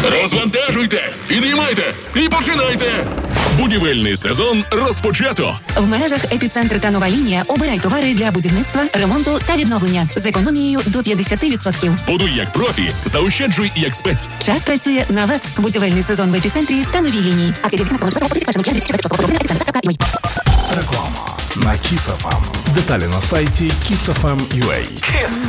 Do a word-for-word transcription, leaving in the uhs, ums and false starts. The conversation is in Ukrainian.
Розвантажуйте, підіймайте і починайте. Будівельний сезон розпочато. В мережах «Епіцентр» та «Нова лінія» обирай товари для будівництва, ремонту та відновлення з економією до п'ятдесят відсотків. Будуй як профі, заощаджуй як спец. Час працює на вас. Будівельний сезон в «Епіцентрі» та «Новій лінії. Реклама на Kiss еф ем. Деталі на сайті kiss еф ем крапка ю а.